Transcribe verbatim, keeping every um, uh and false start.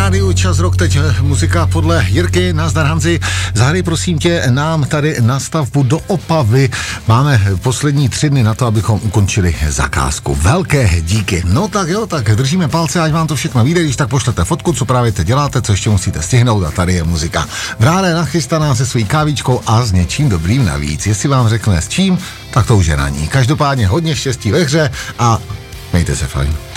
rádiu Čas rok, teď muzika podle Jirky. Nazdar Hanzi, zahraj prosím tě nám tady na stavbu do Opavy. Máme poslední tři dny na to, abychom ukončili zakázku. Velké díky. No tak jo, tak držíme palce, ať vám to všechno vyjde, když tak pošlete fotku, co právě teď děláte, co ještě musíte stihnout a tady je muzika. Vrále nachystaná se svojí kávičkou a s něčím dobrým navíc. Jestli vám řekne s čím, tak to už je na ní. Každopádně hodně štěstí ve hře a mějte se fajn.